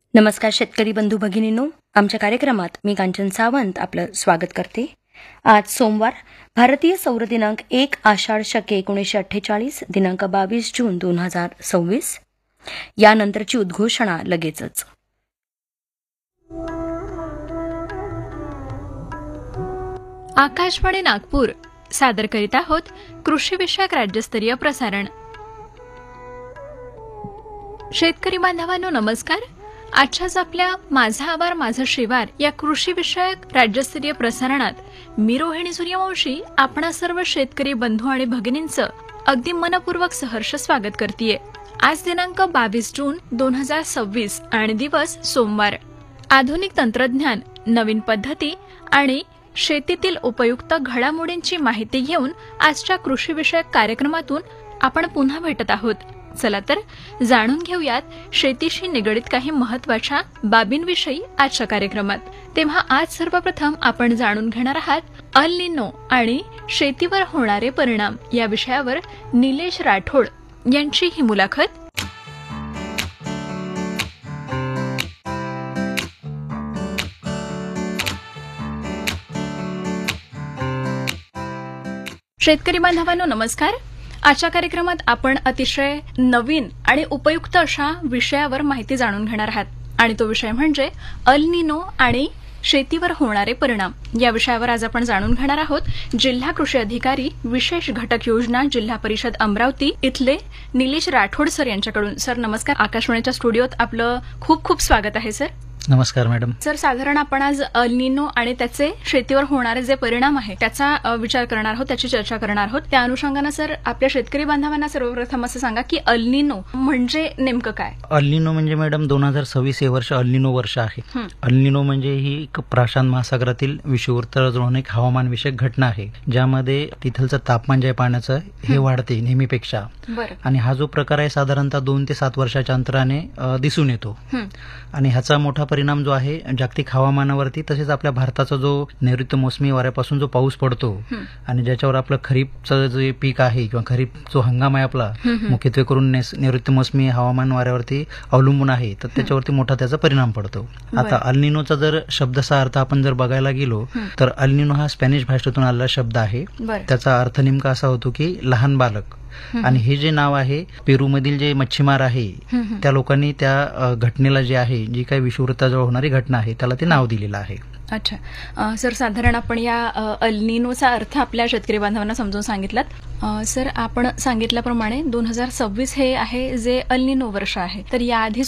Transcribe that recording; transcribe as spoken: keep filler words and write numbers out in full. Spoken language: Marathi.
नमस्कार शेतकरी बंधू भगिनींनो, आमच्या कार्यक्रमात मी कांचन सावंत आपलं स्वागत करते. आज सोमवार, भारतीय सौर दिनांक एक आषाढ शके एकोणीसशे अठ्ठेचाळीस, दिनांक बावीस जून दोन हजार सव्वीस. यानंतरची उद्घोषणा लगेचच. आकाशवाणी नागपूर सादर करीत आहोत कृषी विषयक राज्यस्तरीय प्रसारण. शेतकरी बांधवांनो नमस्कार. आजच्याच आपल्या माझा आवार माझं शिवार या कृषी विषयक राज्यस्तरीय प्रसारणात मी रोहिणी सूर्यवंशी आपणा सर्व शेतकरी बंधू आणि भगिनींचं अगदी मनपूर्वक सहर्ष स्वागत करतेय. आज दिनांक बावीस जून दोन हजार सव्वीस आणि दिवस सोमवार. आधुनिक तंत्रज्ञान, नवीन पद्धती आणि शेतीतील उपयुक्त घडामोडींची माहिती घेऊन आजच्या कृषी विषयक कार्यक्रमातून आपण पुन्हा भेटत आहोत. चला तर जाणून घेऊयात शेतीशी निगडित काही महत्त्वाच्या बाबींविषयी आजच्या कार्यक्रमात. तेव्हा आज सर्वप्रथम आपण जाणून घेणार आहात अल निनो आणि शेतीवर होणारे परिणाम या विषयावर निलेश राठोड यांची ही मुलाखत. शेतकरी बांधवांनो नमस्कार. आजच्या कार्यक्रमात आपण अतिशय नवीन आणि उपयुक्त अशा विषयावर माहिती जाणून घेणार आहात आणि तो विषय म्हणजे अल निनो आणि शेतीवर होणारे परिणाम या विषयावर आज आपण जाणून घेणार आहोत. जिल्हा कृषी अधिकारी विशेष घटक योजना जिल्हा परिषद अमरावती इथले निलेश राठोड सर यांच्याकडून. सर नमस्कार. आकाशवाणीच्या स्टुडिओत आपलं खूप खूप स्वागत आहे सर. नमस्कार मॅडम. सर साधारण आपण आज अल निनो आणि त्याचे शेतीवर होणारे जे परिणाम आहे त्याचा विचार करणार आहोत, त्याची चर्चा करणार आहोत. त्या अनुषंगाने सर आपल्या शेतकरी बांधवांना सर्वप्रथम असं सांगा की अल निनो म्हणजे नेमकं काय? अल निनो म्हणजे मॅडम दोन हजार सव्वीस हे वर्ष अल निनो वर्ष आहे. अल निनो म्हणजे ही एक प्रशांत महासागरातील विषुववृत्ताजवळून एक हवामान विषयक घटना आहे ज्यामध्ये तिथलचं तापमान जे आहे पाण्याचं हे वाढते नेहमीपेक्षा. आणि हा जो प्रकार आहे साधारणतः दोन ते सात वर्षाच्या अंतराने दिसून येतो. आणि ह्याचा मोठा परिणाम जो आहे जागतिक हवामानावरती तसेच आपल्या भारताचा जो नैऋत्य मोसमी वाऱ्यापासून जो पाऊस पडतो आणि ज्याच्यावर आपलं खरीपचं जे पीक आहे किंवा खरीप जो हंगाम आहे आपला मुख्यत्वे करून नैऋत्य मोसमी हवामान वाऱ्यावरती अवलंबून आहे तर त्याच्यावरती मोठा त्याचा परिणाम पडतो. आता अल निनोचा जर शब्दचा अर्थ आपण जर बघायला गेलो तर अल निनो हा स्पॅनिश भाषेतून आलेला शब्द आहे. त्याचा अर्थ नेमका असा होतो की लहान बालक. आणि हे जे नाव आहे पेरूमधील जे मच्छीमार आहे त्या लोकांनी त्या घटनेला जे आहे जी काही विषुववृत्ताजवळ होणारी घटना आहे त्याला ते नाव दिलेलं आहे. अच्छा सर, साधारण आपण या अल निनोचा अर्थ आपल्या शेतकरी बांधवांना समजून सांगितलात. सर आपण सांगितल्याप्रमाणे दोन हजार सव्वीस हे आहे जे अल निनो वर्ष आहे. तर याआधी